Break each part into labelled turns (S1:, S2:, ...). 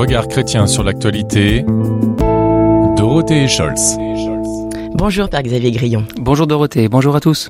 S1: Regard chrétien sur l'actualité, Dorothée Scholz.
S2: Bonjour Père Xavier Grillon.
S3: Bonjour Dorothée, bonjour à tous.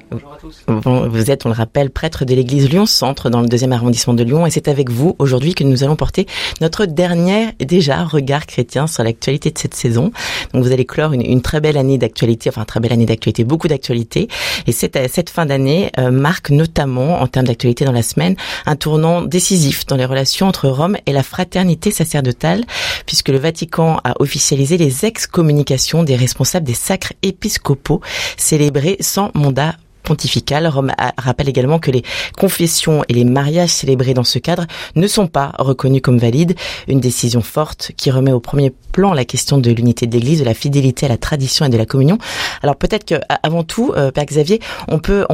S2: Vous êtes, on le rappelle, prêtre de l'église Lyon-Centre dans le 2e arrondissement de Lyon et c'est avec vous aujourd'hui que nous allons porter notre dernier regard chrétien sur l'actualité de cette saison. Donc vous allez clore une très belle année d'actualité, beaucoup d'actualités. Et cette fin d'année marque notamment, en termes d'actualité dans la semaine, un tournant décisif dans les relations entre Rome et la fraternité sacerdotale, puisque le Vatican a officialisé les excommunications des responsables des sacres épiscopaux célébrés sans mandat pontifical. Rome rappelle également que les confessions et les mariages célébrés dans ce cadre ne sont pas reconnus comme valides. Une décision forte qui remet au premier plan la question de l'unité de l'Église, de la fidélité à la tradition et de la communion. Alors peut-être que, avant tout, Père Xavier, on peut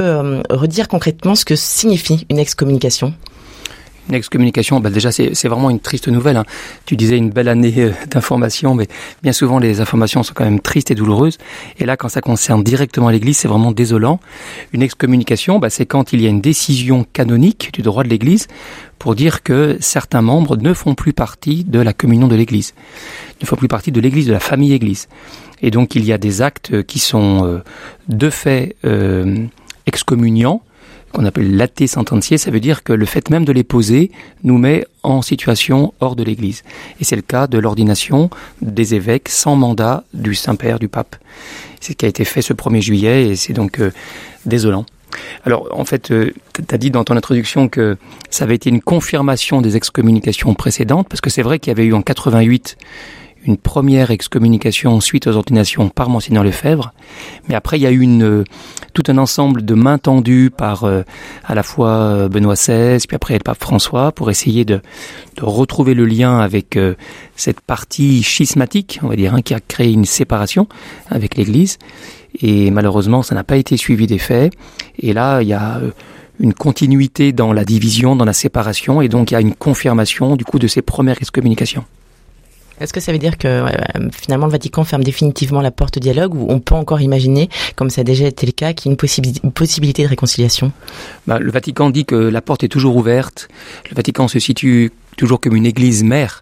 S2: redire concrètement ce que signifie une excommunication.
S3: Une excommunication, déjà c'est vraiment une triste nouvelle. Tu disais une belle année d'informations, mais bien souvent les informations sont quand même tristes et douloureuses. Et là, quand ça concerne directement l'Église, c'est vraiment désolant. Une excommunication, c'est quand il y a une décision canonique du droit de l'Église pour dire que certains membres ne font plus partie de la communion de l'Église, ne font plus partie de l'Église, de la famille Église. Et donc il y a des actes qui sont de fait excommuniants, qu'on appelle late sententiae, ça veut dire que le fait même de les poser nous met en situation hors de l'Église. Et c'est le cas de l'ordination des évêques sans mandat du Saint-Père, du Pape. C'est ce qui a été fait ce 1er juillet et c'est donc désolant. Alors, en fait, tu as dit dans ton introduction que ça avait été une confirmation des excommunications précédentes, parce que c'est vrai qu'il y avait eu en 88 une première excommunication suite aux ordinations par Monseigneur Lefebvre, mais après il y a eu tout un ensemble de mains tendues par à la fois Benoît XVI, puis après le pape François, pour essayer de retrouver le lien avec cette partie schismatique, on va dire, qui a créé une séparation avec l'Église, et malheureusement ça n'a pas été suivi des faits, et là il y a une continuité dans la division, dans la séparation, et donc il y a une confirmation du coup de ces premières excommunications.
S2: Est-ce que ça veut dire que finalement le Vatican ferme définitivement la porte au dialogue, ou on peut encore imaginer, comme ça a déjà été le cas, qu'il y ait une possibilité de réconciliation ?
S3: Le Vatican dit que la porte est toujours ouverte. Le Vatican se situe toujours comme une église mère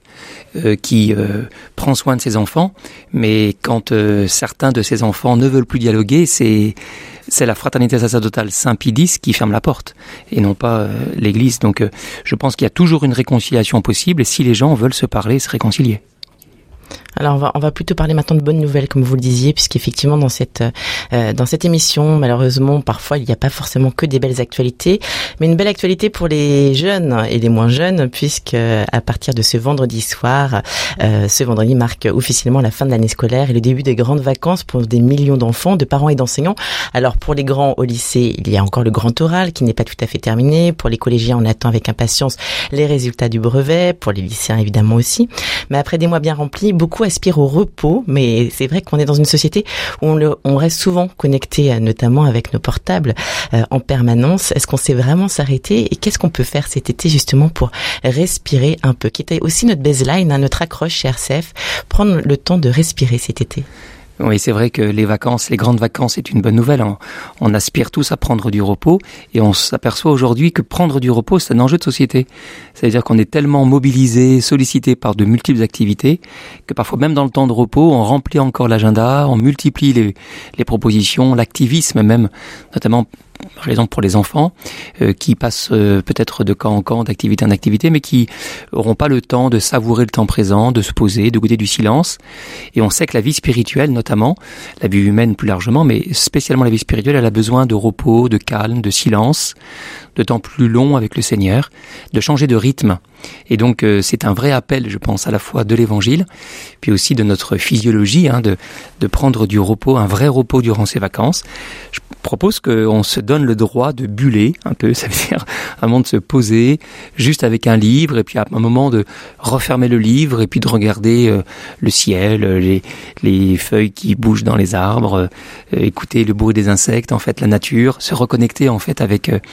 S3: qui prend soin de ses enfants, mais quand certains de ses enfants ne veulent plus dialoguer, c'est la fraternité sacerdotale Saint Pie X qui ferme la porte, et non pas l'Église. Donc je pense qu'il y a toujours une réconciliation possible, et si les gens veulent se parler, se réconcilier.
S2: Alors on va plutôt parler maintenant de bonnes nouvelles, comme vous le disiez, puisqu'effectivement dans cette émission, malheureusement, parfois il n'y a pas forcément que des belles actualités, mais une belle actualité pour les jeunes et les moins jeunes, puisque à partir de ce vendredi soir, ce vendredi marque officiellement la fin de l'année scolaire et le début des grandes vacances pour des millions d'enfants, de parents et d'enseignants. Alors pour les grands au lycée, il y a encore le grand oral qui n'est pas tout à fait terminé. Pour les collégiens, on attend avec impatience les résultats du brevet. Pour les lycéens évidemment aussi. Mais après des mois bien remplis, beaucoup aspirent au repos, mais c'est vrai qu'on est dans une société où on reste souvent connecté, notamment avec nos portables en permanence. Est-ce qu'on sait vraiment s'arrêter, et qu'est-ce qu'on peut faire cet été justement pour respirer un peu, qui était aussi notre baseline, notre accroche chez RCF, prendre le temps de respirer cet été?
S3: Oui, c'est vrai que les grandes vacances, c'est une bonne nouvelle. On aspire tous à prendre du repos, et on s'aperçoit aujourd'hui que prendre du repos, c'est un enjeu de société. C'est-à-dire qu'on est tellement mobilisé, sollicité par de multiples activités, que parfois même dans le temps de repos, on remplit encore l'agenda, on multiplie les propositions, l'activisme même, notamment par exemple pour les enfants qui passent peut-être de camp en camp, d'activité en activité, mais qui n'auront pas le temps de savourer le temps présent, de se poser, de goûter du silence. Et on sait que la vie spirituelle, notamment, la vie humaine plus largement, mais spécialement la vie spirituelle, elle a besoin de repos, de calme, de silence, de temps plus long avec le Seigneur, de changer de rythme. Et donc c'est un vrai appel, je pense, à la fois de l'Évangile, puis aussi de notre physiologie, de prendre du repos, un vrai repos durant ces vacances. Je propose qu'on se donne le droit de buller un peu, ça veut dire un moment de se poser juste avec un livre, et puis à un moment de refermer le livre, et puis de regarder le ciel, les feuilles qui bougent dans les arbres, écouter le bruit des insectes, en fait la nature, se reconnecter en fait avec la création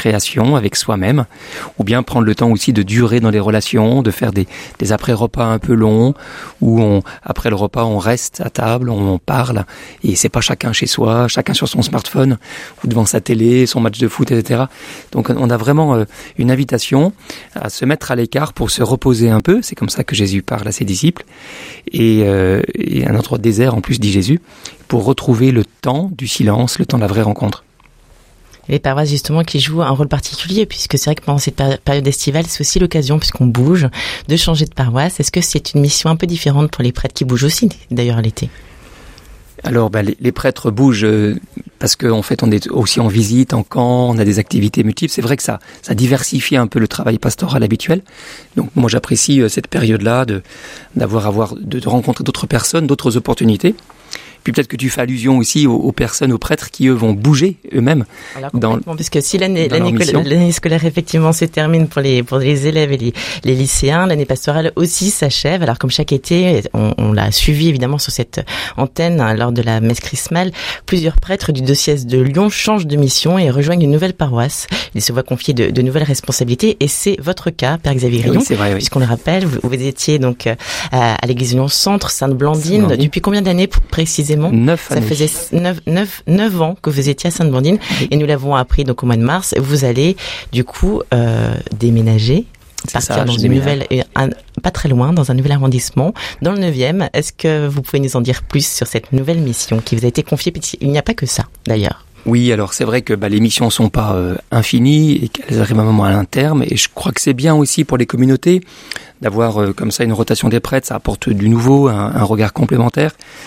S3: création avec soi-même, ou bien prendre le temps aussi de durer dans les relations, de faire des après-repas un peu longs, où après le repas, on reste à table, on parle, et c'est pas chacun chez soi, chacun sur son smartphone, ou devant sa télé, son match de foot, etc. Donc on a vraiment une invitation à se mettre à l'écart pour se reposer un peu, c'est comme ça que Jésus parle à ses disciples, et un endroit de désert en plus, dit Jésus, pour retrouver le temps du silence, le temps de la vraie rencontre.
S2: Les paroisses justement qui jouent un rôle particulier, puisque c'est vrai que pendant cette période estivale, c'est aussi l'occasion, puisqu'on bouge, de changer de paroisse. Est-ce que c'est une mission un peu différente pour les prêtres qui bougent aussi, d'ailleurs, l'été ?
S3: Alors, les prêtres bougent parce qu'en fait, on est aussi en visite, en camp, on a des activités multiples. C'est vrai que ça diversifie un peu le travail pastoral habituel. Donc, moi, j'apprécie cette période-là de rencontrer d'autres personnes, d'autres opportunités. Puis peut-être que tu fais allusion aussi aux personnes, aux prêtres qui, eux, vont bouger eux-mêmes.
S2: Alors complètement, puisque si l'année scolaire effectivement se termine pour les élèves et les lycéens, l'année pastorale aussi s'achève. Alors comme chaque été, on l'a suivi évidemment sur cette antenne lors de la messe chrismale, plusieurs prêtres du diocèse de Lyon changent de mission et rejoignent une nouvelle paroisse. Ils se voient confier de nouvelles responsabilités et c'est votre cas, Père Xavier Rion.
S3: Oui, c'est vrai, oui.
S2: Puisqu'on le rappelle, vous étiez donc à l'église Lyon Centre, Sainte-Blandine. Depuis combien d'années précisément?
S3: 9 années.
S2: Ça faisait 9 ans que vous étiez à Sainte-Blandine et nous l'avons appris donc au mois de mars. Vous allez du coup déménager, partir dans une nouvelle, pas très loin, dans un nouvel arrondissement, dans le 9e. Est-ce que vous pouvez nous en dire plus sur cette nouvelle mission qui vous a été confiée? Il n'y a pas que ça d'ailleurs.
S3: Oui, alors c'est vrai que les missions sont pas infinies et qu'elles arrivent à un moment à un terme. Et je crois que c'est bien aussi pour les communautés d'avoir comme ça une rotation des prêtres. Ça apporte du nouveau, un regard complémentaire.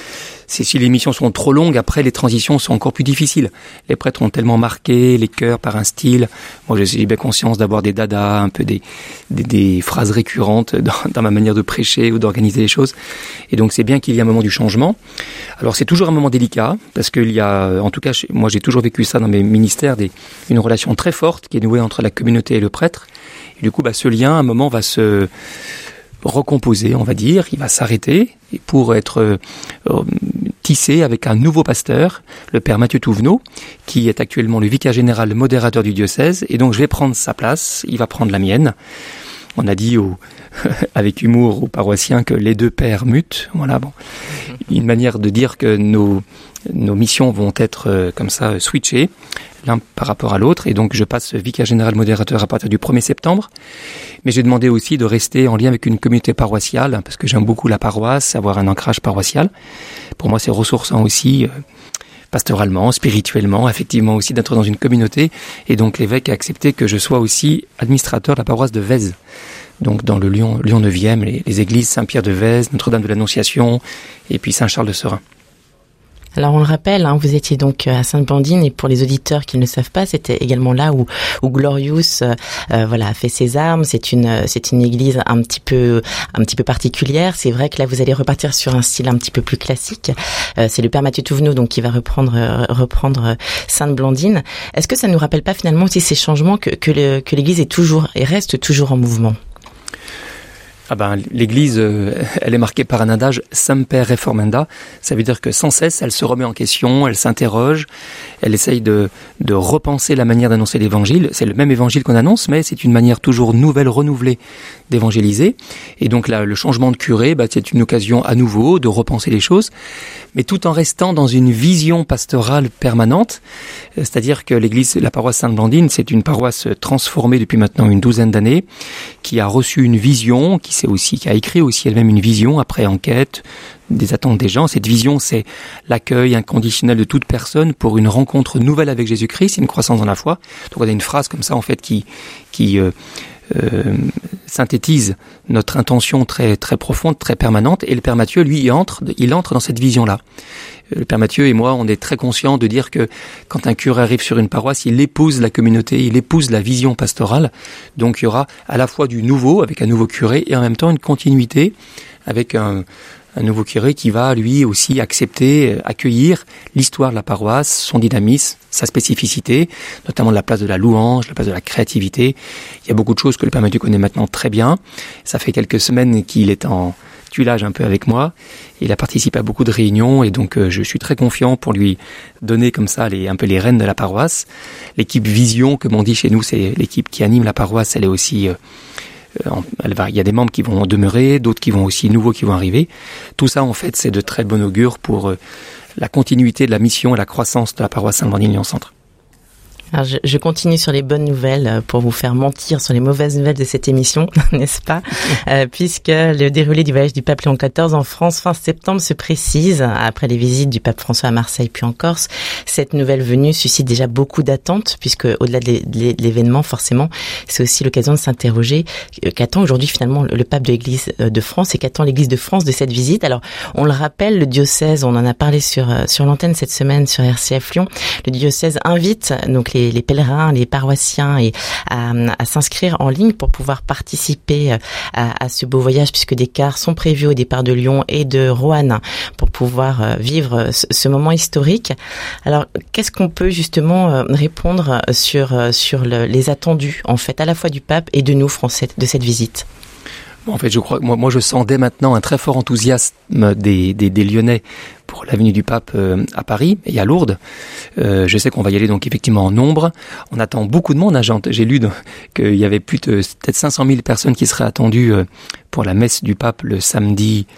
S3: Si les missions sont trop longues, après les transitions sont encore plus difficiles. Les prêtres ont tellement marqué les cœurs par un style. Moi, j'ai bien conscience d'avoir des dadas, un peu des phrases récurrentes dans ma manière de prêcher ou d'organiser les choses. Et donc, c'est bien qu'il y ait un moment du changement. Alors, c'est toujours un moment délicat parce qu'il y a, en tout cas, moi, j'ai toujours vécu ça dans mes ministères, une relation très forte qui est nouée entre la communauté et le prêtre. Et du coup, ce lien, à un moment, va se recomposer, on va dire, il va s'arrêter pour être tissé avec un nouveau pasteur, le père Mathieu Touvenot, qui est actuellement le vicaire général, le modérateur du diocèse, et donc je vais prendre sa place, il va prendre la mienne. On a dit avec humour aux paroissiens que les deux pères mutent, voilà, une manière de dire que nos missions vont être comme ça switchées l'un par rapport à l'autre, et donc je passe vicaire général modérateur à partir du 1er septembre. Mais j'ai demandé aussi de rester en lien avec une communauté paroissiale, parce que j'aime beaucoup la paroisse, avoir un ancrage paroissial. Pour moi, c'est ressourçant aussi, pastoralement, spirituellement, effectivement aussi d'être dans une communauté. Et donc l'évêque a accepté que je sois aussi administrateur de la paroisse de Vèze. Donc dans le Lyon 9e, les églises Saint-Pierre de Vèze, Notre-Dame de l'Annonciation, et puis Saint-Charles de Serein.
S2: Alors on le rappelle, vous étiez donc à Sainte-Blandine et pour les auditeurs qui ne le savent pas, c'était également là où Glorious a fait ses armes. C'est une église un petit peu particulière. C'est vrai que là vous allez repartir sur un style un petit peu plus classique. C'est le père Mathieu Touvenot donc qui va reprendre Sainte-Blandine. Est-ce que ça nous rappelle pas finalement aussi ces changements que l'église est toujours et reste toujours en mouvement?
S3: L'église, elle est marquée par un adage semper reformanda. Ça veut dire que sans cesse, elle se remet en question, elle s'interroge, elle essaye de repenser la manière d'annoncer l'évangile. C'est le même évangile qu'on annonce, mais c'est une manière toujours nouvelle, renouvelée d'évangéliser. Et donc là, le changement de curé, c'est une occasion à nouveau de repenser les choses, mais tout en restant dans une vision pastorale permanente. C'est-à-dire que l'église, la paroisse Sainte-Blandine, c'est une paroisse transformée depuis maintenant une 12aine d'années, qui a reçu une vision, qui a écrit aussi elle-même une vision après enquête des attentes des gens. Cette vision, c'est l'accueil inconditionnel de toute personne pour une rencontre nouvelle avec Jésus-Christ, c'est une croissance dans la foi. Donc on a une phrase comme ça en fait qui synthétise notre intention très très profonde, très permanente. Et le père Mathieu, lui, il entre dans cette vision-là. Le père Mathieu et moi, on est très conscients de dire que quand un curé arrive sur une paroisse, il épouse la communauté, il épouse la vision pastorale. Donc il y aura à la fois du nouveau avec un nouveau curé et en même temps une continuité avec un nouveau curé qui va lui aussi accueillir l'histoire de la paroisse, son dynamisme, sa spécificité, notamment la place de la louange, la place de la créativité. Il y a beaucoup de choses que le père Mathieu connaît maintenant très bien. Ça fait quelques semaines qu'il est tuilage un peu avec moi. Il a participé à beaucoup de réunions et donc je suis très confiant pour lui donner comme ça un peu les rênes de la paroisse. L'équipe Vision, comme on dit chez nous, c'est l'équipe qui anime la paroisse. Elle est aussi, il y a des membres qui vont demeurer, d'autres qui vont aussi nouveaux qui vont arriver. Tout ça, en fait, c'est de très bon augure pour la continuité de la mission et la croissance de la paroisse Saint-Mandine-Lyon-Centre.
S2: Alors je continue sur les bonnes nouvelles pour vous faire mentir sur les mauvaises nouvelles de cette émission, n'est-ce pas puisque le déroulé du voyage du pape Léon XIV en France fin septembre se précise. Après les visites du pape François à Marseille puis en Corse, cette nouvelle venue suscite déjà beaucoup d'attentes, puisque au-delà de l'événement, forcément, c'est aussi l'occasion de s'interroger qu'attend aujourd'hui finalement le pape de l'Église de France et qu'attend l'Église de France de cette visite. Alors on le rappelle, le diocèse, on en a parlé sur l'antenne cette semaine sur RCF Lyon, le diocèse invite donc les pèlerins, les paroissiens à s'inscrire en ligne pour pouvoir participer à ce beau voyage, puisque des cars sont prévus au départ de Lyon et de Roanne pour pouvoir vivre ce moment historique. Alors, qu'est-ce qu'on peut justement répondre sur les attendus, en fait, à la fois du pape et de nous, Français, de cette visite?
S3: En fait, je crois, moi, je sens dès maintenant un très fort enthousiasme des Lyonnais pour la venue du pape à Paris et à Lourdes. Je sais qu'on va y aller donc effectivement en nombre. On attend beaucoup de monde. J'ai lu qu'il y avait plus de peut-être 500 000 personnes qui seraient attendues pour la messe du pape le samedi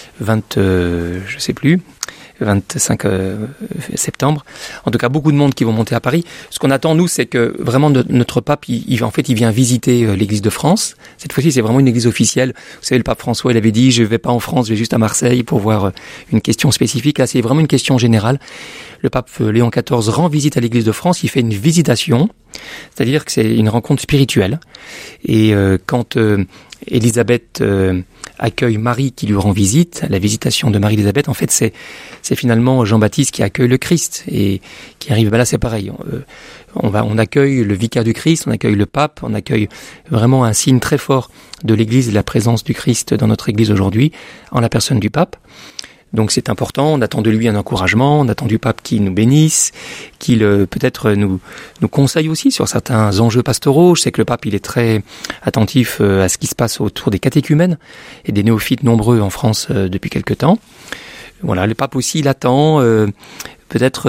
S3: 25 septembre. En tout cas, beaucoup de monde qui vont monter à Paris. Ce qu'on attend, nous, c'est que vraiment notre pape, il vient visiter l'Église de France. Cette fois-ci, c'est vraiment une église officielle. Vous savez, le pape François, il avait dit, je vais pas en France, je vais juste à Marseille pour voir une question spécifique. Là, c'est vraiment une question générale. Le pape Léon XIV rend visite à l'Église de France. Il fait une visitation, c'est-à-dire que c'est une rencontre spirituelle. Et quand Élisabeth accueille Marie qui lui rend visite, la visitation de Marie-Élisabeth, en fait, c'est finalement Jean-Baptiste qui accueille le Christ et qui arrive. Là, c'est pareil. On accueille le vicaire du Christ, on accueille le pape, on accueille vraiment un signe très fort de l'Église et de la présence du Christ dans notre Église aujourd'hui, en la personne du pape. Donc c'est important, on attend de lui un encouragement, on attend du pape qu'il nous bénisse, qu'il peut-être nous conseille aussi sur certains enjeux pastoraux. Je sais que le pape il est très attentif à ce qui se passe autour des catéchumènes et des néophytes nombreux en France depuis quelque temps. Voilà, le pape aussi il attend peut-être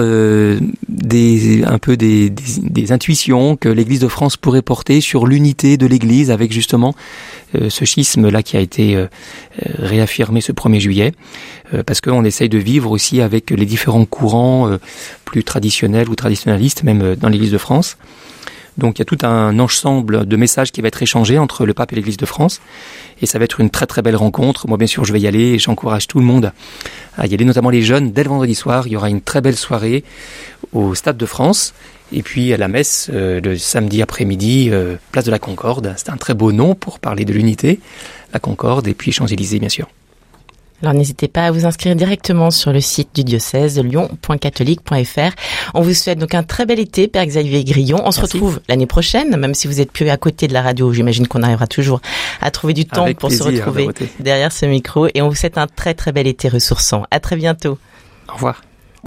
S3: des intuitions que l'Église de France pourrait porter sur l'unité de l'Église avec justement ce schisme-là qui a été réaffirmé ce 1er juillet, parce qu'on essaye de vivre aussi avec les différents courants plus traditionnels ou traditionnalistes, même dans l'Église de France. Donc il y a tout un ensemble de messages qui va être échangé entre le pape et l'Église de France, et ça va être une très très belle rencontre. Moi bien sûr je vais y aller et j'encourage tout le monde à y aller, notamment les jeunes. Dès le vendredi soir, il y aura une très belle soirée au Stade de France, et puis à la messe le samedi après-midi, place de la Concorde. C'est un très beau nom pour parler de l'unité, la Concorde, et puis Champs-Élysées bien sûr.
S2: Alors n'hésitez pas à vous inscrire directement sur le site du diocèse lyon.catholique.fr. On vous souhaite donc un très bel été, Père Xavier Grillon. On se retrouve l'année prochaine, même si vous êtes plus à côté de la radio. J'imagine qu'on arrivera toujours à trouver du temps pour se retrouver derrière ce micro. Et on vous souhaite un très très bel été ressourçant. À très bientôt.
S3: Au revoir.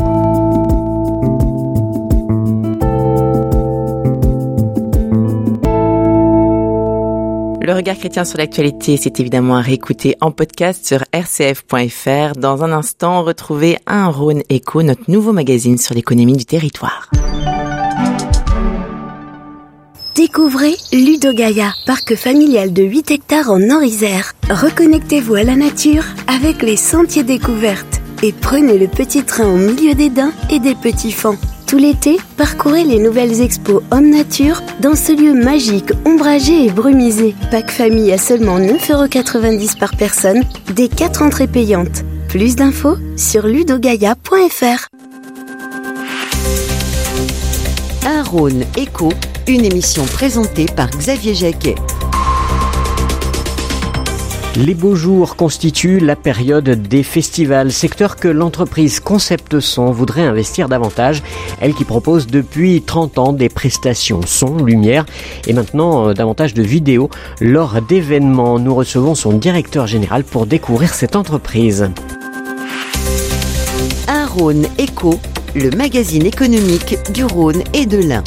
S2: Le regard chrétien sur l'actualité, c'est évidemment à réécouter en podcast sur rcf.fr. Dans un instant, retrouvez Un Rhône Écho, notre nouveau magazine sur l'économie du territoire.
S4: Découvrez Ludogaia, parc familial de 8 hectares en Orisère. Reconnectez-vous à la nature avec les sentiers découvertes et prenez le petit train au milieu des daims et des petits faons. Tout l'été, parcourez les nouvelles expos Homme Nature dans ce lieu magique, ombragé et brumisé. Pack famille à seulement 9,90€ par personne, des 4 entrées payantes. Plus d'infos sur ludogaia.fr.
S5: Un Rhône Écho, une émission présentée par Xavier Jacquet.
S6: Les beaux jours constituent la période des festivals, secteur que l'entreprise Concept Son voudrait investir davantage. Elle qui propose depuis 30 ans des prestations son, lumière et maintenant davantage de vidéos. Lors d'événements, nous recevons son directeur général pour découvrir cette entreprise.
S5: Un Rhône Écho, le magazine économique du Rhône et de l'Ain.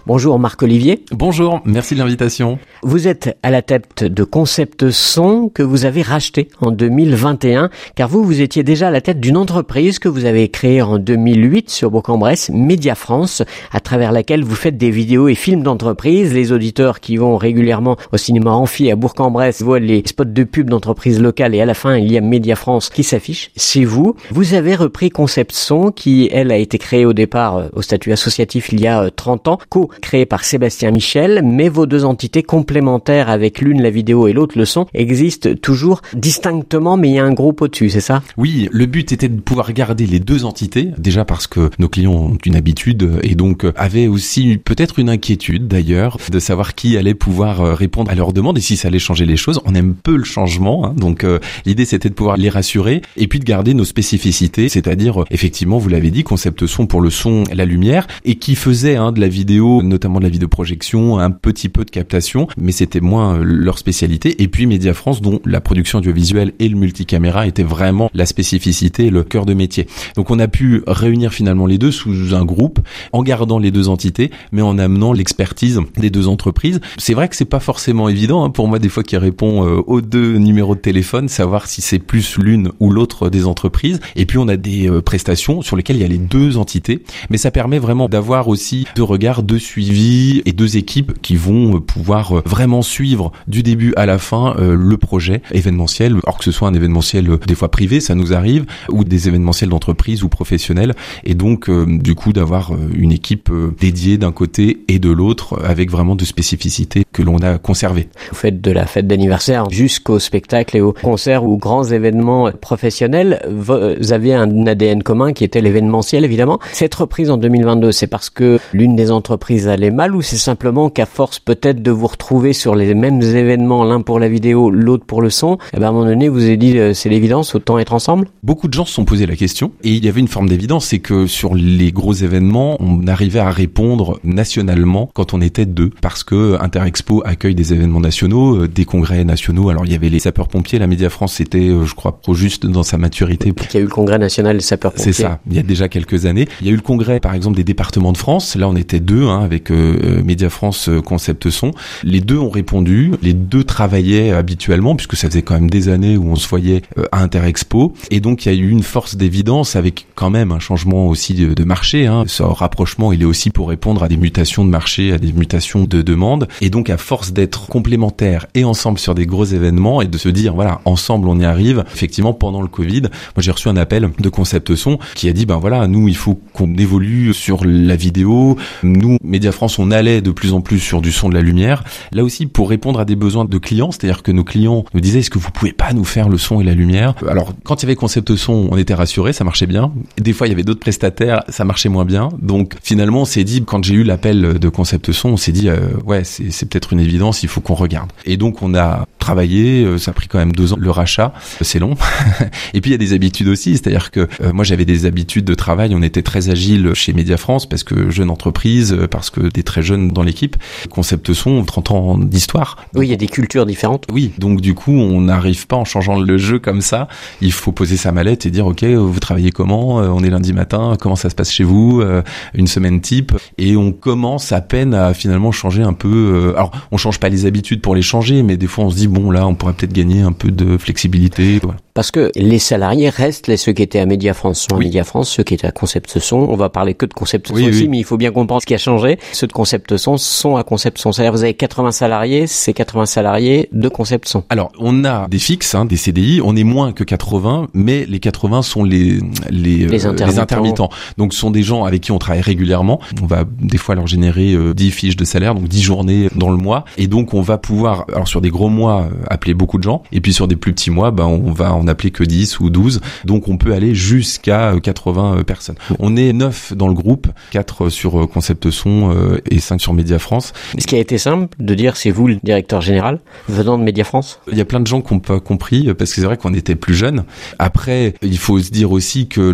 S6: Bonjour Marc-Olivier.
S1: Bonjour, merci de l'invitation.
S6: Vous êtes à la tête de Concept Son que vous avez racheté en 2021, car vous étiez déjà à la tête d'une entreprise que vous avez créée en 2008 sur Bourg-en-Bresse, Média France, à travers laquelle vous faites des vidéos et films d'entreprise. Les auditeurs qui vont régulièrement au cinéma Amphi à Bourg-en-Bresse voient les spots de pub d'entreprises locales et à la fin il y a Média France qui s'affiche. C'est vous. Vous avez repris Concept Son qui, elle, a été créée au départ au statut associatif il y a 30 ans, co-créée par Sébastien Michel, mais vos deux entités complémentaires avec l'une la vidéo et l'autre le son existent toujours distinctement, mais il y a un groupe au-dessus, c'est ça?
S1: Oui, le but était de pouvoir garder les deux entités, déjà parce que nos clients ont une habitude et donc avaient aussi peut-être une inquiétude d'ailleurs de savoir qui allait pouvoir répondre à leurs demandes et si ça allait changer les choses. On aime peu le changement, hein, donc l'idée c'était de pouvoir les rassurer et puis de garder nos spécificités, c'est-à-dire effectivement, vous l'avez dit, Concept Son pour le son, la lumière, et qui faisait de la vidéo, notamment de la vidéoprojection, un petit peu de captation, mais c'était moins leur spécialité. Et puis Média France, dont la production audiovisuelle et le multicaméra étaient vraiment la spécificité et le cœur de métier. Donc on a pu réunir finalement les deux sous un groupe, en gardant les deux entités, mais en amenant l'expertise des deux entreprises. C'est vrai que c'est pas forcément évident, pour moi des fois qui répond aux deux numéros de téléphone, savoir si c'est plus l'une ou l'autre des entreprises. Et puis on a des prestations sur lesquelles il y a les deux entités, mais ça permet vraiment d'avoir aussi deux regards, deux suivis et deux équipes qui vont pouvoir vraiment suivre du début à la fin le projet événementiel, or que ce soit un événementiel des fois privé, ça nous arrive, ou des événementiels d'entreprise ou professionnels, et donc du coup d'avoir une équipe dédiée d'un côté et de l'autre avec vraiment de spécificités que l'on a conservées.
S6: Vous faites de la fête d'anniversaire jusqu'au spectacle et aux concerts ou grands événements professionnels. Vous avez un ADN commun qui était l'événementiel évidemment. Cette reprise en 2022, c'est parce que l'une des entreprises allait mal ou c'est simplement qu'à force peut-être de vous retrouver sur les mêmes événements, l'un pour la vidéo, l'autre pour le son, à un moment donné vous avez dit c'est l'évidence, autant être ensemble?
S1: Beaucoup de gens se sont posé la question et il y avait une forme d'évidence, c'est que sur les gros événements, on arrivait à répondre nationalement quand on était deux, parce que Interexpo accueille des événements nationaux, des congrès nationaux. Alors il y avait les sapeurs-pompiers, la Média France c'était, je crois, trop juste dans sa maturité.
S6: Il y a eu le congrès national des sapeurs-pompiers.
S1: C'est ça, il y a déjà quelques années. Il y a eu le congrès, par exemple, des départements de France. Là, on était deux, avec Média France, Concept Son. Les deux ont répondu, les deux travaillaient habituellement, puisque ça faisait quand même des années où on se voyait à Interexpo. Et donc, il y a eu une force d'évidence avec quand même un changement aussi de marché. Ce rapprochement, il est aussi pour répondre à des mutations de marché, à des mutations de demande. Et donc, à force d'être complémentaires et ensemble sur des gros événements et de se dire, voilà, ensemble, on y arrive. Effectivement, pendant le Covid, moi, j'ai reçu un appel de Concept Son qui a dit, nous, il faut qu'on évolue sur la vidéo. Nous, Média France, on allait de plus en plus sur du son, de la lumière. Là aussi, pour répondre à des besoins de clients, c'est-à-dire que nos clients nous disaient, est-ce que vous pouvez pas nous faire le son et la lumière? Alors, quand il y avait Concept Son, on était rassurés, ça marchait bien. Des fois, il y avait d'autres prestataires, ça marchait moins bien. Donc, finalement, on s'est dit, quand j'ai eu l'appel de Concept Son, on s'est dit, c'est peut-être une évidence, il faut qu'on regarde. Et donc, on a travaillé, ça a pris quand même 2 ans, le rachat, c'est long. Et puis, il y a des habitudes aussi, c'est-à-dire que moi, j'avais des habitudes de travail, on était très agile chez Média France, parce que jeune entreprise, parce que des très jeunes dans l'équipe. Concept Son, 30 ans d'histoire.
S6: Oui, il y a des cultures différentes.
S1: Oui, donc du coup, on n'arrive pas en changeant le jeu comme ça. Il faut poser sa mallette et dire, ok, vous travaillez comment? On est lundi matin, comment ça se passe chez vous? Une semaine type. Et on commence à peine à finalement changer un peu. Alors, on change pas les habitudes pour les changer, mais des fois, on se dit, bon, là, on pourrait peut-être gagner un peu de flexibilité. Voilà.
S6: Parce que les salariés restent ceux qui étaient à Média France sont à Média France, ceux qui étaient à Concept Son. On va parler que de Concept Son aussi, mais il faut bien comprendre ce qui a changé. Ceux de Concept Son sont à Concept Son. C'est-à-dire vous avez 80 salariés, c'est 80 salariés de Concept Son.
S1: Alors, on a des fixes, des CDI. On est moins que 80, mais les 80 sont les intermittents. Donc, ce sont des gens avec qui on travaille régulièrement. On va des fois leur générer 10 fiches de salaire, donc 10 journées dans le mois. Et donc, on va pouvoir, alors sur des gros mois, appeler beaucoup de gens. Et puis, sur des plus petits mois, on va en appeler que 10 ou 12. Donc, on peut aller jusqu'à 80 personnes. On est 9 dans le groupe, 4 sur Concept Son et 5 sur Média France.
S6: Ce qui a été simple de dire, c'est vous le directeur général venant de Média France?
S1: Il y a plein de gens qui n'ont pas compris parce que c'est vrai qu'on était plus jeunes. Après, il faut se dire aussi que le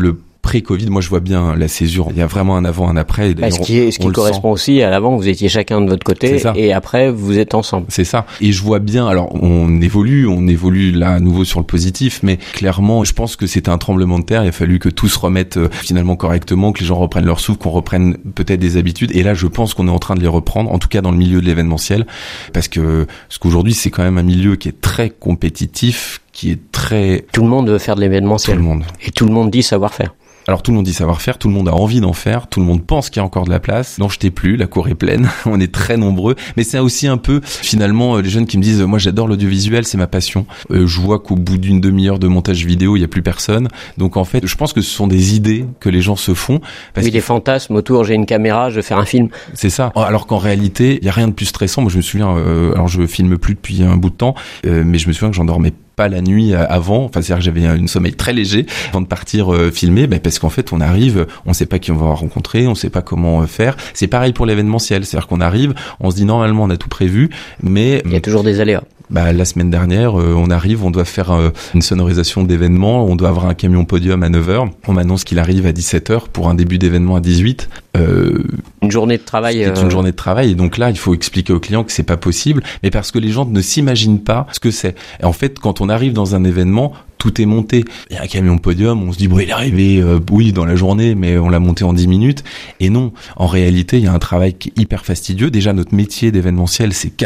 S1: pré-Covid, moi je vois bien la césure. Il y a vraiment un avant, un après.
S6: Ce qui correspond aussi à l'avant, vous étiez chacun de votre côté et après vous êtes ensemble.
S1: C'est ça. Et je vois bien, alors on évolue là à nouveau sur le positif, mais clairement je pense que c'était un tremblement de terre. Il a fallu que tout se remette finalement correctement, que les gens reprennent leur souffle, qu'on reprenne peut-être des habitudes. Et là je pense qu'on est en train de les reprendre, en tout cas dans le milieu de l'événementiel, parce qu'aujourd'hui c'est quand même un milieu qui est très compétitif, qui est très...
S6: Tout le monde veut faire de l'événementiel.
S1: Tout le monde.
S6: Et tout le monde dit savoir-faire.
S1: Alors tout le monde dit savoir-faire, tout le monde a envie d'en faire, tout le monde pense qu'il y a encore de la place. Non, je t'ai plus, la cour est pleine, on est très nombreux. Mais c'est aussi un peu, finalement, les jeunes qui me disent, moi j'adore l'audiovisuel, c'est ma passion. Je vois qu'au bout d'une demi-heure de montage vidéo, il y a plus personne. Donc en fait, je pense que ce sont des idées que les gens se font.
S6: Des fantasmes autour, j'ai une caméra, je vais faire un film.
S1: C'est ça. Alors qu'en réalité, il y a rien de plus stressant. Moi je me souviens, alors je filme plus depuis un bout de temps, mais je me souviens que j'en dormais pas la nuit avant, enfin c'est-à-dire que j'avais un sommeil très léger avant de partir filmer, parce qu'en fait on arrive, on sait pas qui on va rencontrer, on sait pas comment faire. C'est pareil pour l'événementiel, c'est-à-dire qu'on arrive, on se dit normalement on a tout prévu, mais
S6: il y a toujours des aléas.
S1: La semaine dernière, on arrive, on doit faire une sonorisation d'événement, on doit avoir un camion podium à 9h, on m'annonce qu'il arrive à 17h pour un début d'événement à 18h.
S6: Une journée de travail.
S1: C'est une journée de travail, et donc là, il faut expliquer aux clients que c'est pas possible, mais parce que les gens ne s'imaginent pas ce que c'est. Et en fait, quand on arrive dans un événement, tout est monté. Il y a un camion podium, on se dit, il est arrivé, dans la journée, mais on l'a monté en 10 minutes. Et non, en réalité, il y a un travail qui est hyper fastidieux. Déjà, notre métier d'événementiel, c'est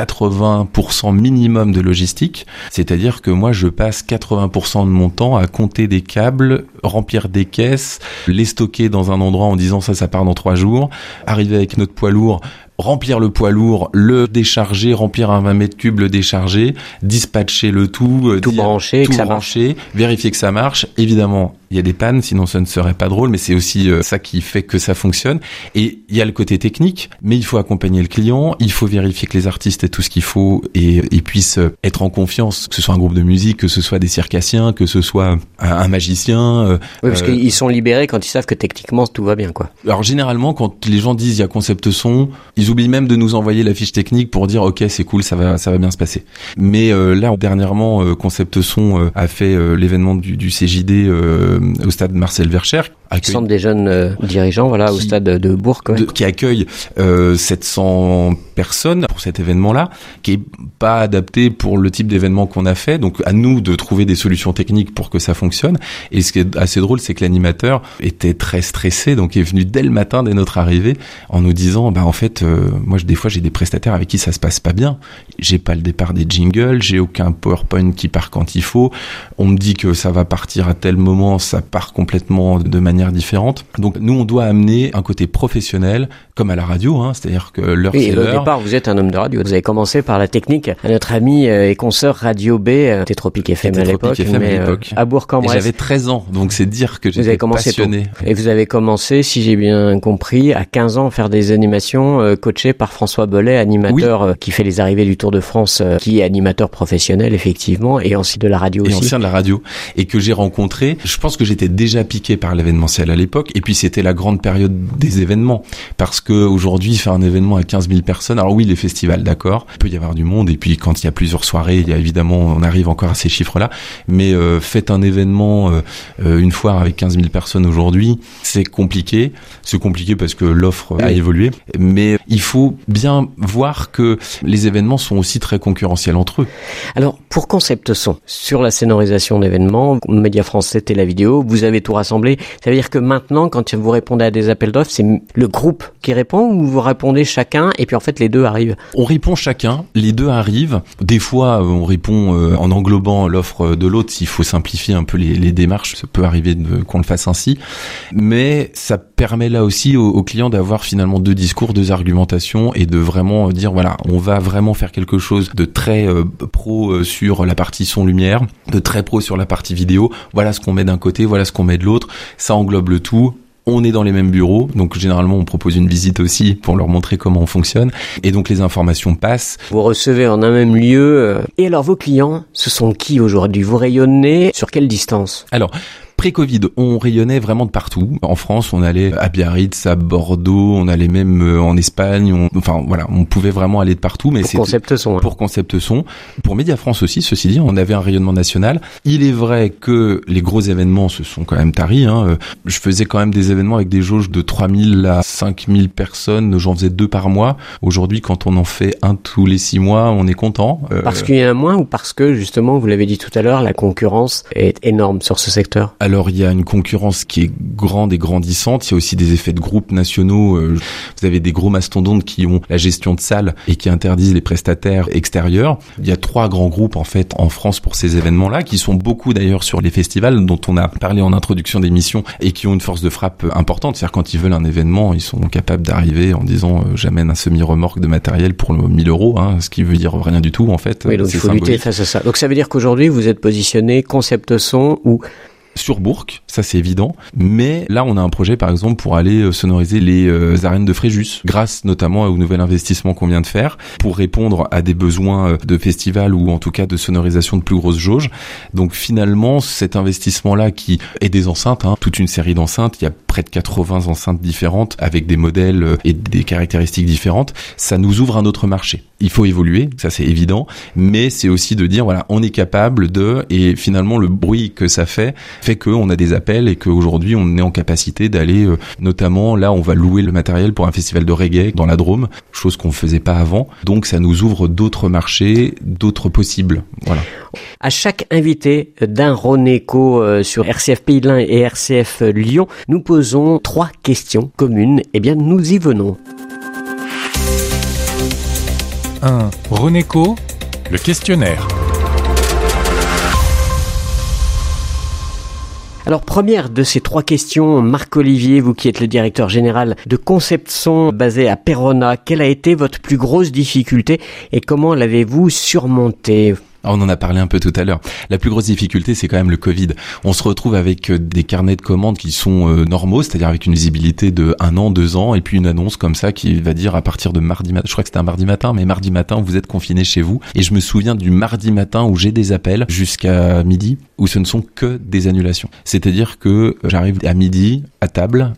S1: 80% minimum de logistique. C'est-à-dire que moi, je passe 80% de mon temps à compter des câbles, remplir des caisses, les stocker dans un endroit en disant ça part dans 3 jours, arriver avec notre poids lourd, remplir le poids lourd, le décharger, remplir un 20 mètres cubes, le décharger, dispatcher le tout,
S6: brancher,
S1: vérifier que ça marche. Évidemment, il y a des pannes, sinon ça ne serait pas drôle, mais c'est aussi ça qui fait que ça fonctionne. Et il y a le côté technique, mais il faut accompagner le client, il faut vérifier que les artistes aient tout ce qu'il faut et puissent être en confiance, que ce soit un groupe de musique, que ce soit des circassiens, que ce soit un magicien.
S6: Oui, parce qu'ils sont libérés quand ils savent que techniquement tout va bien, quoi.
S1: Alors généralement, quand les gens disent il y a concept son, ils oublient même de nous envoyer la fiche technique pour dire ok c'est cool, ça va bien se passer. Mais là dernièrement, concept son a fait l'événement du CJD au stade Marcel Vercher.
S6: Centre des jeunes dirigeants, au stade de Bourg,
S1: qui accueille 700 personnes pour cet événement-là, qui est pas adapté pour le type d'événement qu'on a fait. Donc à nous de trouver des solutions techniques pour que ça fonctionne. Et ce qui est assez drôle, c'est que l'animateur était très stressé, donc il est venu dès le matin, dès notre arrivée, en nous disant en fait, moi des fois j'ai des prestataires avec qui ça se passe pas bien. J'ai pas le départ des jingles, j'ai aucun PowerPoint qui part quand il faut. On me dit que ça va partir à tel moment, ça part complètement de manière différente. Donc nous on doit amener un côté professionnel comme à la radio, c'est-à-dire que l'heure c'est l'heure.
S6: Au départ vous êtes un homme de radio, vous avez commencé par la technique à notre ami et consoeur Radio B, Tétropique FM à l'époque, à Bourg-en-Bresse.
S1: J'avais 13 ans, donc c'est dire que j'étais passionné.
S6: Et vous avez commencé, si j'ai bien compris, à 15 ans à faire des animations coachées par François Bellet, animateur qui fait les arrivées du Tour de France, qui est animateur professionnel effectivement, et ancien de la radio aussi.
S1: Et ancien de la radio, et que j'ai rencontré. Je pense que j'étais déjà piqué par l'événementiel à l'époque, et puis c'était la grande période des événements, parce que aujourd'hui faire un événement à 15 000 personnes, alors oui les festivals d'accord, il peut y avoir du monde, et puis quand il y a plusieurs soirées, il y a évidemment, on arrive encore à ces chiffres-là, mais faites un événement une foire avec 15 000 personnes aujourd'hui, c'est compliqué parce que l'offre a évolué, mais il faut bien voir que les événements sont aussi très concurrentiels entre eux.
S6: Alors pour Concept Son, sur la scénarisation d'événements, Média France 7 et la vidéo, vous avez tout rassemblé. Ça veut dire que maintenant, quand vous répondez à des appels d'offres, c'est le groupe qui répond ou vous répondez chacun et puis en fait les deux arrivent?
S1: On répond chacun, les deux arrivent. Des fois, on répond en englobant l'offre de l'autre. S'il faut simplifier un peu les démarches, ça peut arriver qu'on le fasse ainsi. Mais ça permet là aussi aux clients d'avoir finalement deux discours, deux argumentations et de vraiment dire voilà, on va vraiment faire quelque chose de très pro sur la partie son-lumière, de très pro sur la partie vidéo. Voilà ce qu'on met d'un côté, voilà ce qu'on met de l'autre. Ça englobe le tout. On est dans les mêmes bureaux, donc généralement on propose une visite aussi pour leur montrer comment on fonctionne, et donc les informations passent.
S6: Vous recevez en un même lieu. Et alors vos clients, ce sont qui aujourd'hui? Vous rayonnez sur quelle distance?
S1: Alors, Pré-Covid, on rayonnait vraiment de partout. En France, on allait à Biarritz, à Bordeaux, on allait même en Espagne. On pouvait vraiment aller de partout. Mais
S6: pour Concept Son.
S1: Pour Concept Son. Pour Média France aussi, ceci dit, on avait un rayonnement national. Il est vrai que les gros événements se sont quand même taris. Je faisais quand même des événements avec des jauges de 3000 à 5000 personnes. J'en faisais 2 par mois. Aujourd'hui, quand on en fait un tous les 6 mois, on est content.
S6: Parce qu'il y en a moins ou parce que, justement, vous l'avez dit tout à l'heure, la concurrence est énorme sur ce secteur?
S1: Alors, il y a une concurrence qui est grande et grandissante. Il y a aussi des effets de groupe nationaux. Vous avez des gros mastodontes qui ont la gestion de salles et qui interdisent les prestataires extérieurs. Il y a 3 grands groupes, en fait, en France pour ces événements-là, qui sont beaucoup d'ailleurs sur les festivals dont on a parlé en introduction d'émission et qui ont une force de frappe importante. C'est-à-dire, quand ils veulent un événement, ils sont capables d'arriver en disant j'amène un semi-remorque de matériel pour 1000 €, ce qui veut dire rien du tout, en fait.
S6: Oui, donc il faut lutter face à ça. Donc ça veut dire qu'aujourd'hui, vous êtes positionné Concept Son ou
S1: sur Bourg, ça c'est évident, mais là on a un projet par exemple pour aller sonoriser les arènes de Fréjus, grâce notamment au nouvel investissement qu'on vient de faire, pour répondre à des besoins de festivals ou en tout cas de sonorisation de plus grosses jauges. Donc finalement cet investissement-là qui est des enceintes, toute une série d'enceintes, il y a près de 80 enceintes différentes avec des modèles et des caractéristiques différentes, ça nous ouvre un autre marché. Il faut évoluer, ça c'est évident, mais c'est aussi de dire voilà, on est capable de, et finalement le bruit que ça fait qu'on a des appels et qu'aujourd'hui on est en capacité d'aller, notamment là on va louer le matériel pour un festival de reggae dans la Drôme, chose qu'on ne faisait pas avant, donc ça nous ouvre d'autres marchés, d'autres possibles. Voilà.
S6: À chaque invité d'un Rhône Éco sur RCF Pays de l'Ain et RCF Lyon, nous posons 3 questions communes. Eh bien, nous y venons.
S7: 1. Rhône Éco, le questionnaire.
S6: Alors, première de ces 3 questions, Marc-Olivier, vous qui êtes le directeur général de Concept Son basé à Péronne, quelle a été votre plus grosse difficulté et comment l'avez-vous surmontée ?
S1: On en a parlé un peu tout à l'heure. La plus grosse difficulté, c'est quand même le Covid. On se retrouve avec des carnets de commandes qui sont normaux, c'est-à-dire avec une visibilité de 1 an, 2 ans, et puis une annonce comme ça qui va dire à partir de mardi matin, je crois que c'était un mardi matin, mais mardi matin, vous êtes confinés chez vous. Et je me souviens du mardi matin où j'ai des appels jusqu'à midi, où ce ne sont que des annulations. C'est-à-dire que j'arrive à midi, à table...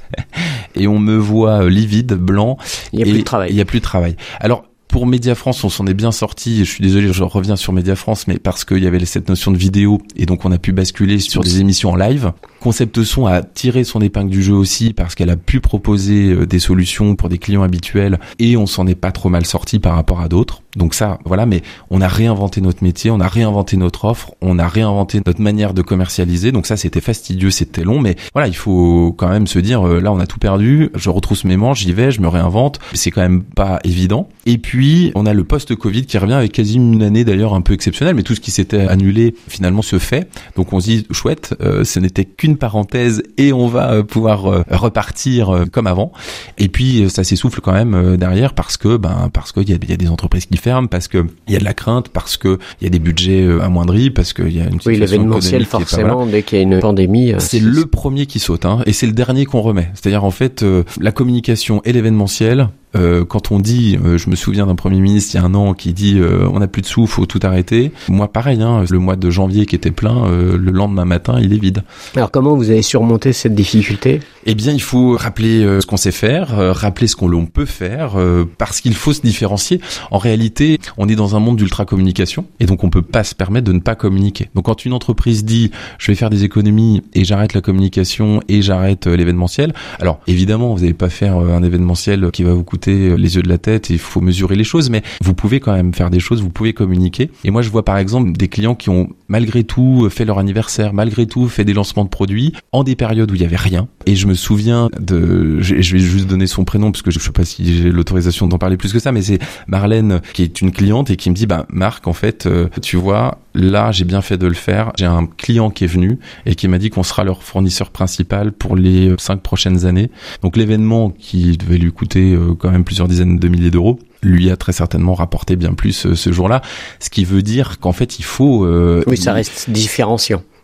S1: et on me voit livide, blanc.
S6: Il n'y a plus de travail.
S1: Il n'y a plus de travail. Alors, pour Média France, on s'en est bien sorti. Je suis désolé, je reviens sur Média France, mais parce qu'il y avait cette notion de vidéo et donc on a pu basculer sur des émissions en live. Concept Son a tiré son épingle du jeu aussi parce qu'elle a pu proposer des solutions pour des clients habituels et on s'en est pas trop mal sorti par rapport à d'autres. Donc ça, voilà, mais on a réinventé notre métier, on a réinventé notre offre, on a réinventé notre manière de commercialiser. Donc ça, c'était fastidieux, c'était long, mais voilà, il faut quand même se dire, là, on a tout perdu, je retrousse mes manches, j'y vais, je me réinvente. C'est quand même pas évident. Et puis, on a le post-Covid qui revient avec quasi une année d'ailleurs un peu exceptionnelle, mais tout ce qui s'était annulé finalement se fait. Donc on se dit, chouette, ce n'était qu'une parenthèse et on va pouvoir repartir comme avant. Et puis, ça s'essouffle quand même derrière parce qu'il y a des entreprises qui ferment, parce que il y a de la crainte, parce que il y a des budgets amoindris, parce qu'il y a une situation
S6: l'événementiel forcément dès qu'il y a une pandémie.
S1: C'est le premier qui saute, et c'est le dernier qu'on remet. C'est-à-dire en fait la communication et l'événementiel. Quand on dit, je me souviens d'un Premier ministre il y a 1 an qui dit on n'a plus de sous, faut tout arrêter. Moi pareil, le mois de janvier qui était plein, le lendemain matin il est vide.
S6: Alors comment vous avez surmonté cette difficulté ?
S1: Eh bien il faut rappeler ce qu'on sait faire, rappeler ce qu'on peut faire, parce qu'il faut se différencier. En réalité, on est dans un monde d'ultra communication et donc on peut pas se permettre de ne pas communiquer. Donc quand une entreprise dit je vais faire des économies et j'arrête la communication et j'arrête l'événementiel, alors évidemment vous n'allez pas faire un événementiel qui va vous coûter les yeux de la tête et il faut mesurer les choses, mais vous pouvez quand même faire des choses, vous pouvez communiquer. Et moi je vois par exemple des clients qui ont malgré tout fait leur anniversaire, malgré tout fait des lancements de produits en des périodes où il y avait rien. Et je me souviens je vais juste donner son prénom parce que je sais pas si j'ai l'autorisation d'en parler plus que ça, mais c'est Marlène qui est une cliente et qui me dit Marc, en fait tu vois, là j'ai bien fait de le faire. J'ai un client qui est venu et qui m'a dit qu'on sera leur fournisseur principal pour les 5 prochaines années. Donc l'événement qui devait lui coûter quand même plusieurs dizaines de milliers d'euros lui a très certainement rapporté bien plus ce jour-là, ce qui veut dire qu'en fait il faut...
S6: oui, ça reste différenciant.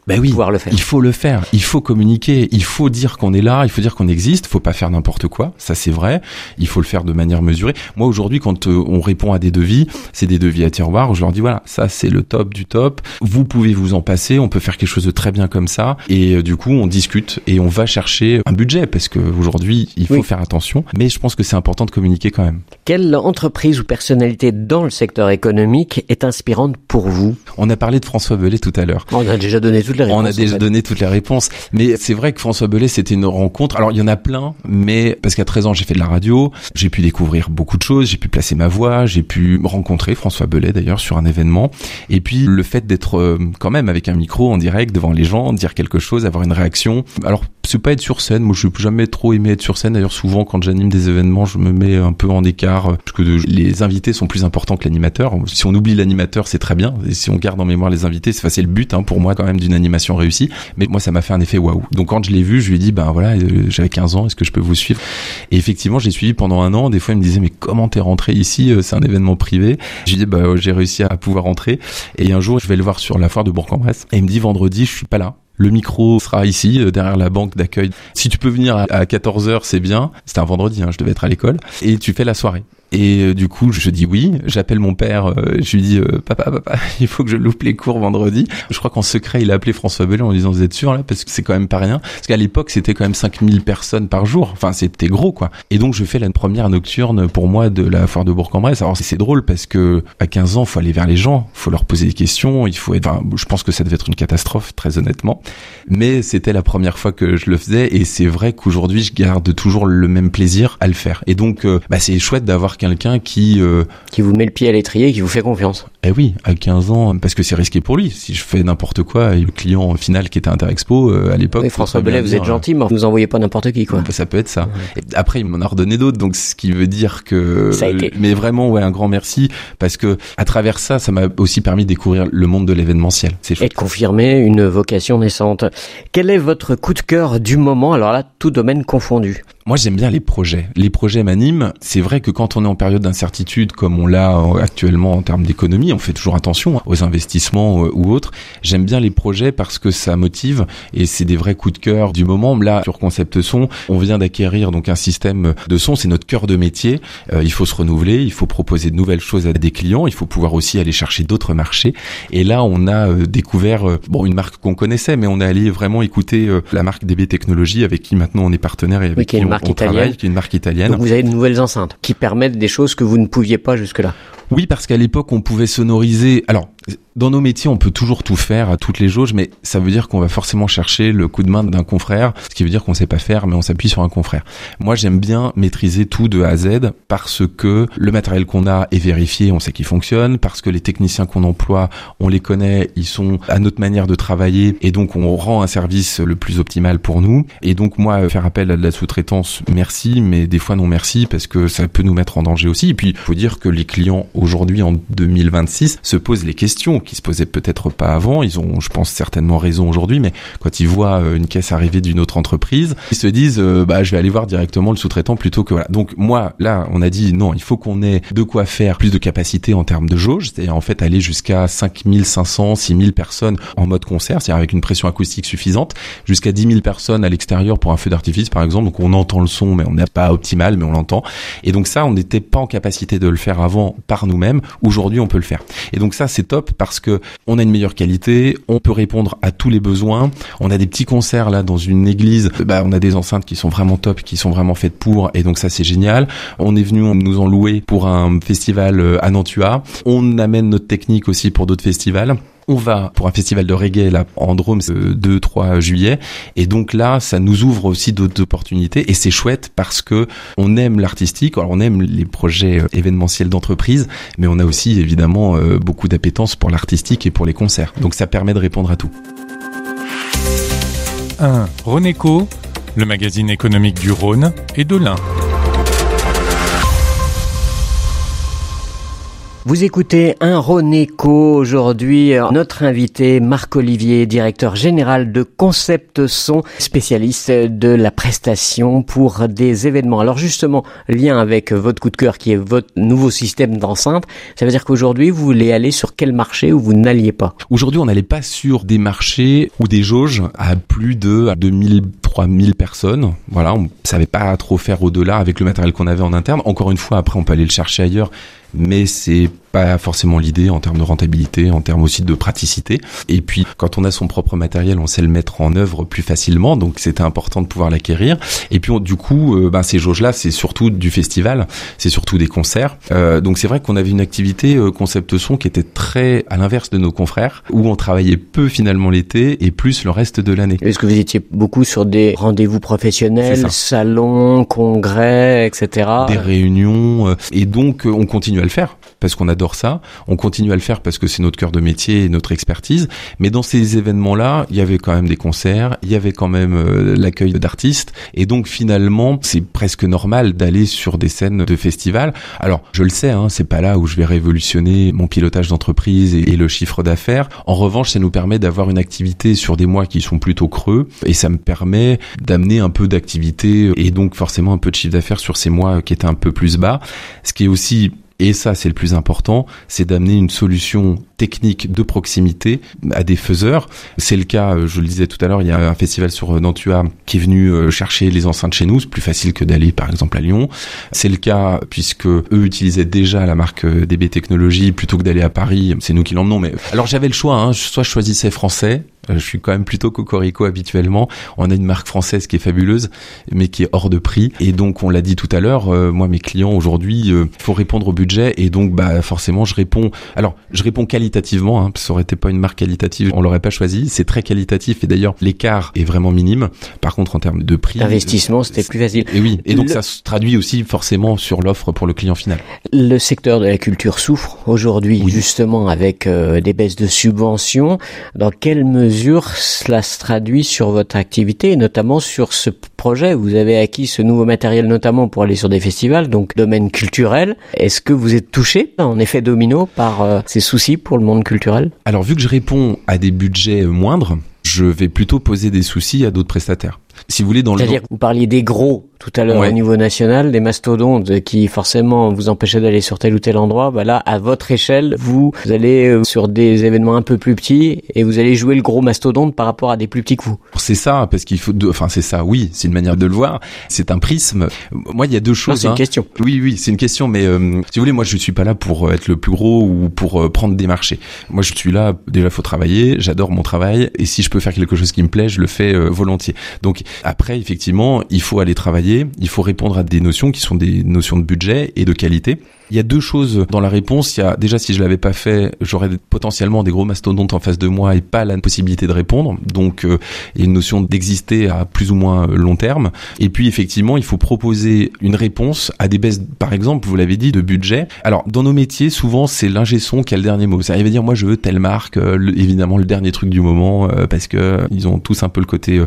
S1: oui,
S6: pouvoir le faire.
S1: Il faut le faire, il faut communiquer, il faut dire qu'on est là, il faut dire qu'on existe, faut pas faire n'importe quoi, ça c'est vrai, il faut le faire de manière mesurée. Moi aujourd'hui quand on répond à des devis, c'est des devis à tiroir où je leur dis voilà, ça c'est le top du top, vous pouvez vous en passer, on peut faire quelque chose de très bien comme ça, et du coup on discute et on va chercher un budget parce que aujourd'hui il faut faire attention, mais je pense que c'est important de communiquer quand même.
S6: Quelle entreprise ou personnalité dans le secteur économique est inspirante pour vous?
S1: On a parlé de François Bellet tout à l'heure.
S6: On a déjà donné toutes les réponses.
S1: On a déjà donné toutes les réponses, mais c'est vrai que François Bellet c'était une rencontre. Alors il y en a plein, mais parce qu'à 13 ans j'ai fait de la radio, j'ai pu découvrir beaucoup de choses, j'ai pu placer ma voix, j'ai pu rencontrer François Bellet d'ailleurs sur un événement, et puis le fait d'être quand même avec un micro en direct devant les gens, dire quelque chose, avoir une réaction. Alors c'est pas être sur scène, moi je n'ai jamais trop aimé être sur scène, d'ailleurs souvent quand j'anime des événements je me mets un peu en écart parce que les invités sont plus importants que l'animateur. Si on oublie l'animateur c'est très bien, et si on garde en mémoire les invités, c'est le but pour moi quand même d'une animation réussie, mais moi ça m'a fait un effet waouh. Donc quand je l'ai vu, je lui ai dit voilà, j'avais 15 ans, est-ce que je peux vous suivre? Et effectivement j'ai suivi pendant un an. Des fois il me disait mais comment t'es rentré ici, c'est un événement privé. Je lui ai dit j'ai réussi à pouvoir rentrer, et un jour je vais le voir sur la foire de Bourg-en-Bresse et il me dit vendredi je suis pas là. Le micro sera ici, derrière la banque d'accueil. Si tu peux venir à 14h, c'est bien. C'était un vendredi, je devais être à l'école. Et tu fais la soirée. Et du coup, je dis oui. J'appelle mon père. Je lui dis papa, il faut que je loupe les cours vendredi. Je crois qu'en secret, il a appelé François Bellet en lui disant vous êtes sûr là, parce que c'est quand même pas rien. Parce qu'à l'époque, c'était quand même 5000 personnes par jour. Enfin, c'était gros quoi. Et donc, je fais la première nocturne pour moi de la foire de Bourg-en-Bresse. Alors c'est drôle parce que à 15 ans, faut aller vers les gens, faut leur poser des questions. Il faut être. Je pense que ça devait être une catastrophe, très honnêtement. Mais c'était la première fois que je le faisais, et c'est vrai qu'aujourd'hui, je garde toujours le même plaisir à le faire. Et donc, c'est chouette d'avoir quelqu'un qui
S6: vous met le pied à l'étrier et qui vous fait confiance.
S1: Eh oui, à 15 ans, parce que c'est risqué pour lui. Si je fais n'importe quoi, et le client final qui était Interexpo à l'époque...
S6: Oui, François Bellet, vous êtes gentil, mais vous envoyez pas n'importe qui, quoi.
S1: Ça peut être ça. Et après, il m'en a redonné d'autres, donc ce qui veut dire que...
S6: Ça a été.
S1: Mais vraiment, un grand merci, parce que à travers ça m'a aussi permis de découvrir le monde de l'événementiel. C'est chouette.
S6: Et de confirmer une vocation naissante. Quel est votre coup de cœur du moment? Alors là, tout domaine confondu.
S1: Moi, j'aime bien les projets. Les projets m'animent. C'est vrai que quand on est en période d'incertitude, comme on l'a actuellement en termes d'économie, on fait toujours attention aux investissements ou autres. J'aime bien les projets parce que ça motive, et c'est des vrais coups de cœur du moment. Là, sur Concept Son, on vient d'acquérir donc un système de son. C'est notre cœur de métier. Il faut se renouveler, il faut proposer de nouvelles choses à des clients, il faut pouvoir aussi aller chercher d'autres marchés. Et là, on a découvert une marque qu'on connaissait, mais on est allé vraiment écouter la marque DB Technologies, avec qui maintenant on est partenaire et avec qui on travaille, qui est une marque italienne.
S6: Donc vous avez de nouvelles enceintes qui permettent des choses que vous ne pouviez pas jusque-là.
S1: Oui, parce qu'à l'époque, on pouvait sonoriser... Alors, dans nos métiers, on peut toujours tout faire à toutes les jauges, mais ça veut dire qu'on va forcément chercher le coup de main d'un confrère, ce qui veut dire qu'on sait pas faire, mais on s'appuie sur un confrère. Moi, j'aime bien maîtriser tout de A à Z, parce que le matériel qu'on a est vérifié, on sait qu'il fonctionne, parce que les techniciens qu'on emploie, on les connaît, ils sont à notre manière de travailler, et donc on rend un service le plus optimal pour nous. Et donc moi, faire appel à de la sous-traitance, merci, mais des fois non merci, parce que ça peut nous mettre en danger aussi. Et puis, il faut dire que les clients, aujourd'hui, en 2026, se posent les questions qui se posaient peut-être pas avant. Ils ont, je pense, certainement raison aujourd'hui, mais quand ils voient une caisse arriver d'une autre entreprise, ils se disent je vais aller voir directement le sous-traitant plutôt que voilà. Donc moi, là, on a dit non, il faut qu'on ait de quoi faire plus de capacité en termes de jauge, c'est-à-dire en fait aller jusqu'à 5500, 6000 personnes en mode concert, c'est-à-dire avec une pression acoustique suffisante, jusqu'à 10 000 personnes à l'extérieur pour un feu d'artifice par exemple. Donc on entend le son, mais on n'est pas optimal, mais on l'entend. Et donc ça, on n'était pas en capacité de le faire avant par nous-mêmes. Aujourd'hui, on peut le faire. Et donc ça, c'est top parce que on a une meilleure qualité, on peut répondre à tous les besoins. On a des petits concerts là dans une église, on a des enceintes qui sont vraiment top, qui sont vraiment faites pour, et donc ça c'est génial. On est venu nous en louer pour un festival à Nantua. On amène notre technique aussi pour d'autres festivals. On va pour un festival de reggae là en Drôme 2-3 juillet, et donc là ça nous ouvre aussi d'autres opportunités, et c'est chouette parce que on aime l'artistique. Alors on aime les projets événementiels d'entreprise, mais on a aussi évidemment beaucoup d'appétence pour l'artistique et pour les concerts, donc ça permet de répondre à tout.
S7: 1. Rhoneco, le magazine économique du Rhône et de l'Ain.
S6: Vous écoutez un Rhône Éco. Aujourd'hui, notre invité, Marc-Olivier, directeur général de Concept Son, spécialiste de la prestation pour des événements. Alors justement, lien avec votre coup de cœur qui est votre nouveau système d'enceinte, ça veut dire qu'aujourd'hui, vous voulez aller sur quel marché où vous n'alliez pas?
S1: Aujourd'hui, on n'allait pas sur des marchés ou des jauges à plus de 2000, 3000 personnes. Voilà, on savait pas trop faire au-delà avec le matériel qu'on avait en interne. Encore une fois, après, on peut aller le chercher ailleurs, mais c'est pas forcément l'idée en termes de rentabilité, en termes aussi de praticité. Et puis, quand on a son propre matériel, on sait le mettre en œuvre plus facilement, donc c'était important de pouvoir l'acquérir. Et puis, du coup, ces jauges-là, c'est surtout du festival, c'est surtout des concerts. Donc c'est vrai qu'on avait une activité Concept Son qui était très à l'inverse de nos confrères, où on travaillait peu finalement l'été et plus le reste de l'année.
S6: Est-ce que vous étiez beaucoup sur des rendez-vous professionnels, salons, congrès, etc.
S1: Des réunions, et donc on continue à le faire parce qu'on adore ça, on continue à le faire parce que c'est notre cœur de métier et notre expertise, mais dans ces événements-là, il y avait quand même des concerts, il y avait quand même l'accueil d'artistes, et donc finalement, c'est presque normal d'aller sur des scènes de festival. Alors, je le sais, c'est pas là où je vais révolutionner mon pilotage d'entreprise et le chiffre d'affaires. En revanche, ça nous permet d'avoir une activité sur des mois qui sont plutôt creux, et ça me permet d'amener un peu d'activité, et donc forcément un peu de chiffre d'affaires sur ces mois qui étaient un peu plus bas. Ce qui est aussi, et ça c'est le plus important, c'est d'amener une solution technique de proximité à des faiseurs. C'est le cas, je le disais tout à l'heure, il y a un festival sur Nantua qui est venu chercher les enceintes chez nous, c'est plus facile que d'aller par exemple à Lyon. C'est le cas puisque eux utilisaient déjà la marque DB Technologies plutôt que d'aller à Paris, c'est nous qui l'emmenons. Mais alors j'avais le choix, soit je choisissais français, je suis quand même plutôt cocorico habituellement. On a une marque française qui est fabuleuse, mais qui est hors de prix. Et donc, on l'a dit tout à l'heure, moi, mes clients aujourd'hui, faut répondre au budget. Et donc, forcément, je réponds qualitativement, ça aurait été pas une marque qualitative, on l'aurait pas choisi. C'est très qualitatif. Et d'ailleurs, l'écart est vraiment minime. Par contre, en termes de prix.
S6: L'investissement, c'était plus facile.
S1: Et oui. Et donc, ça se traduit aussi forcément sur l'offre pour le client final.
S6: Le secteur de la culture souffre aujourd'hui, justement, avec des baisses de subventions. Dans quelle mesure cela se traduit sur votre activité et notamment sur ce projet? Vous avez acquis ce nouveau matériel notamment pour aller sur des festivals, donc domaine culturel. Est-ce que vous êtes touché en effet domino par ces soucis pour le monde culturel? Alors vu que je réponds à des budgets moindres, je vais plutôt poser des soucis à d'autres prestataires. Si vous voulez, c'est-à-dire que vous parliez des gros tout à l'heure au niveau national, des mastodontes qui forcément vous empêchaient d'aller sur tel ou tel endroit. Là, à votre échelle, vous allez sur des événements un peu plus petits et vous allez jouer le gros mastodonte par rapport à des plus petits que vous. C'est ça, parce qu'il faut, c'est ça, oui, c'est une manière de le voir. C'est un prisme. Moi, il y a deux choses. C'est une question. Oui, c'est une question, mais si vous voulez, moi, je suis pas là pour être le plus gros ou pour prendre des marchés. Moi, je suis là, déjà, faut travailler. J'adore mon travail et si je peux faire quelque chose qui me plaît, je le fais volontiers. Donc après, effectivement, il faut aller travailler, il faut répondre à des notions qui sont des notions de budget et de qualité. Il y a deux choses dans la réponse. Il y a déjà, si je l'avais pas fait, j'aurais potentiellement des gros mastodontes en face de moi et pas la possibilité de répondre. Donc, il y a une notion d'exister à plus ou moins long terme. Et puis, effectivement, il faut proposer une réponse à des baisses, par exemple, vous l'avez dit, de budget. Alors, dans nos métiers, souvent, c'est l'ingé son qui a le dernier mot. Ça arrive à dire, moi, je veux telle marque, évidemment, le dernier truc du moment, parce que ils ont tous un peu le côté,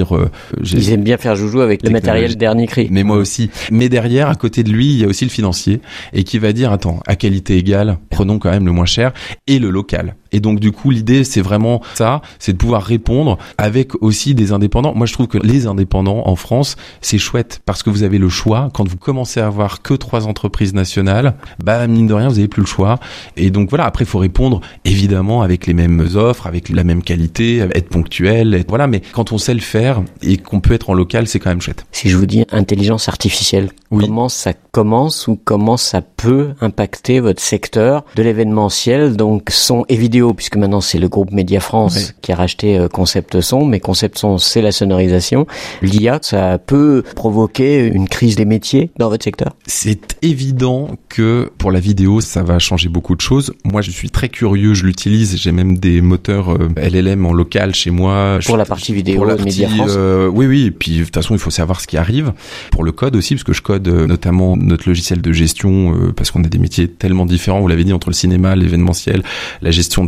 S6: ils aiment bien faire joujou avec le matériel dernier cri. Mais moi aussi. Mais derrière, à côté de lui, il y a aussi le financier et qui va dire, attends, à qualité égale, prenons quand même le moins cher et le local. Et donc, du coup, l'idée, c'est vraiment ça, c'est de pouvoir répondre avec aussi des indépendants. Moi, je trouve que les indépendants en France, c'est chouette parce que vous avez le choix. Quand vous commencez à avoir que 3 entreprises nationales, mine de rien, vous avez plus le choix. Et donc, voilà, après, il faut répondre, évidemment, avec les mêmes offres, avec la même qualité, être ponctuel, voilà. Mais quand on sait le faire et qu'on peut être en local, c'est quand même chouette. Si je vous dis intelligence artificielle, comment ça commence ou comment ça peut impacter votre secteur de l'événementiel, donc son et vidéo, puisque maintenant c'est le groupe Média France qui a racheté Concept Son, mais Concept Son c'est la sonorisation. L'IA, ça peut provoquer une crise des métiers dans votre secteur? C'est évident que pour la vidéo, ça va changer beaucoup de choses. Moi, je suis très curieux, je l'utilise, j'ai même des moteurs LLM en local chez moi. Pour la partie vidéo de Média France. Oui, et puis de toute façon, il faut savoir ce qui arrive. Pour le code aussi, parce que je code notamment notre logiciel de gestion, parce qu'on a des métiers tellement différents, vous l'avez dit, entre le cinéma, l'événementiel, la gestion des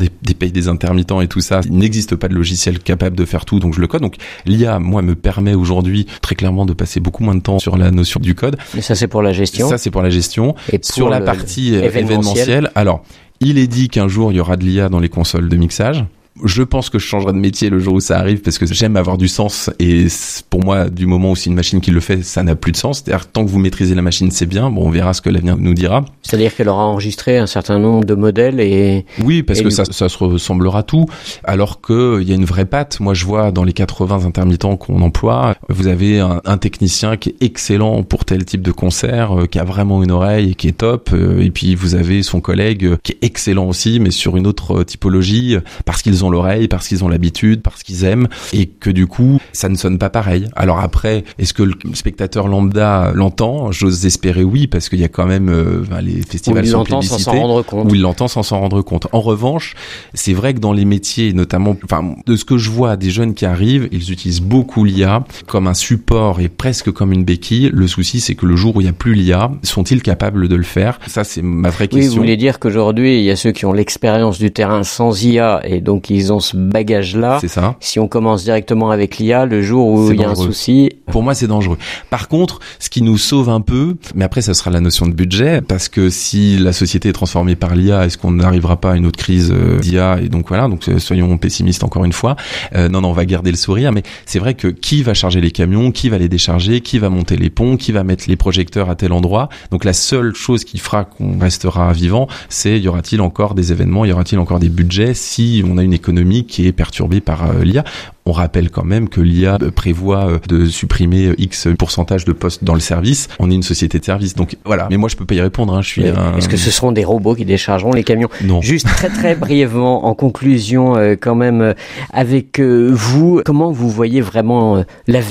S1: des payes des intermittents et tout ça. Il n'existe pas de logiciel capable de faire tout, donc je le code. Donc l'IA, moi, me permet aujourd'hui très clairement de passer beaucoup moins de temps sur la notion du code.
S6: Et ça, c'est pour la gestion.
S1: Ça, c'est pour la gestion.
S6: Et
S1: sur la partie événementielle, alors, il est dit qu'un jour, il y aura de l'IA dans les consoles de mixage. Je pense que je changerai de métier le jour où ça arrive parce que j'aime avoir du sens et pour moi, du moment où c'est une machine qui le fait, ça n'a plus de sens. C'est-à-dire, tant que vous maîtrisez la machine, c'est bien. Bon, on verra ce que l'avenir nous dira.
S6: C'est-à-dire qu'elle aura enregistré un certain nombre de modèles et...
S1: Oui, parce que ça se ressemblera tout. Alors que il y a une vraie patte. Moi, je vois dans les 80 intermittents qu'on emploie, vous avez un technicien qui est excellent pour tel type de concert, qui a vraiment une oreille et qui est top. Et puis, vous avez son collègue qui est excellent aussi, mais sur une autre typologie, parce qu'ils ont l'oreille, parce qu'ils ont l'habitude, parce qu'ils aiment, et que du coup, ça ne sonne pas pareil. Alors après, est-ce que le spectateur lambda l'entend ? J'ose espérer oui, parce qu'il y a quand même les festivals sont plébiscités, où il l'entend sans s'en rendre compte. En revanche, c'est vrai que dans les métiers, notamment, de ce que je vois des jeunes qui arrivent, ils utilisent beaucoup l'IA comme un support et presque comme une béquille. Le souci, c'est que le jour où il n'y a plus l'IA, sont-ils capables de le faire ? Ça, c'est ma vraie question.
S6: Oui, vous voulez dire qu'aujourd'hui, il y a ceux qui ont l'expérience du terrain sans IA, et donc ils ont ce bagage-là.
S1: C'est ça.
S6: Si on commence directement avec l'IA, le jour où il y a un souci...
S1: Pour moi, c'est dangereux. Par contre, ce qui nous sauve un peu, mais après, ça sera la notion de budget, parce que si la société est transformée par l'IA, est-ce qu'on n'arrivera pas à une autre crise d'IA ? Et donc voilà, donc soyons pessimistes encore une fois. Non, on va garder le sourire, mais c'est vrai que qui va charger les camions, qui va les décharger, qui va monter les ponts, qui va mettre les projecteurs à tel endroit ? Donc la seule chose qui fera qu'on restera vivant, c'est y aura-t-il encore des événements, y aura-t-il encore des budgets si on a une économie qui est perturbée par l'IA. On rappelle quand même que l'IA prévoit de supprimer X pourcentage de postes dans le service. On est une société de service, donc voilà. Mais moi, je peux pas y répondre.
S6: Est-ce que ce seront des robots qui déchargeront les camions ?
S1: Non.
S6: Juste très brièvement, en conclusion, quand même, avec vous, comment vous voyez vraiment l'avenir ?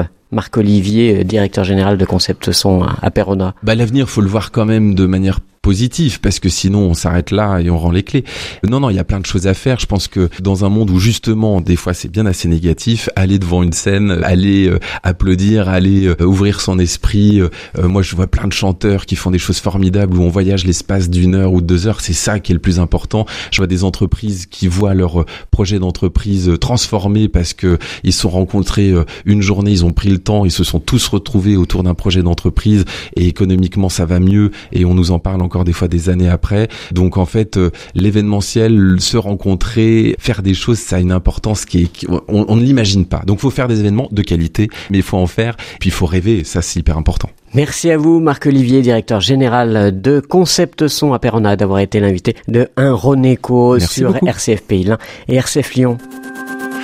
S6: Marc-Olivier, directeur général de Concept Son à Perona.
S1: L'avenir, faut le voir quand même de manière positif, parce que sinon on s'arrête là et on rend les clés. Non, il y a plein de choses à faire. Je pense que dans un monde où justement des fois c'est bien assez négatif, aller devant une scène, aller applaudir, aller ouvrir son esprit. Moi je vois plein de chanteurs qui font des choses formidables où on voyage l'espace d'1 heure ou 2 heures. C'est ça qui est le plus important. Je vois des entreprises qui voient leur projet d'entreprise transformé parce que ils se sont rencontrés une journée, ils ont pris le temps, ils se sont tous retrouvés autour d'un projet d'entreprise et économiquement ça va mieux et on nous en parle encore des fois des années après. Donc en fait, l'événementiel, se rencontrer, faire des choses, ça a une importance on ne l'imagine pas. Donc il faut faire des événements de qualité, mais il faut en faire, puis il faut rêver, ça c'est hyper important.
S6: Merci à vous Marc-Olivier, directeur général de Concept Son à Perona, d'avoir été l'invité de Un Roneco sur
S1: beaucoup.
S6: RCF Pays l'Ain et RCF Lyon.